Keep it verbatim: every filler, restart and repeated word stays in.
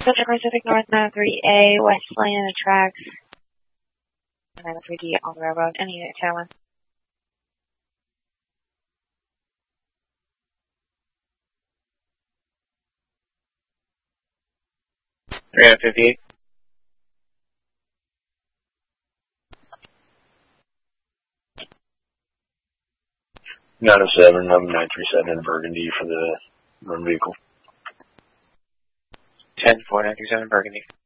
Central Pacific North nine oh three A, West Lane in the tracks. nine oh three D on the railroad. Any unit Tower. three hundred fifty-eight. nine oh seven, I'm nine three seven in Burgundy for the run vehicle. ten four nine three seven Burgundy.